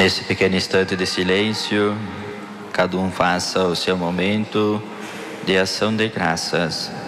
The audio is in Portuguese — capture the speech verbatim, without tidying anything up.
Nesse pequeno instante de silêncio, cada um faça o seu momento de ação de graças.